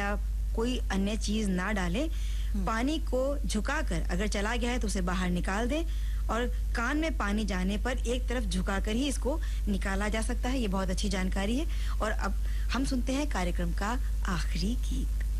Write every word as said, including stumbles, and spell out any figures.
या कोई अन्य चीज ना डालें। पानी को झुकाकर अगर चला गया है तो उसे बाहर निकाल दें, और कान में पानी जाने पर एक तरफ झुकाकर ही इसको निकाला जा सकता है। ये बहुत अच्छी जानकारी है। और अब हम सुनते हैं कार्यक्रम का आखिरी गीत।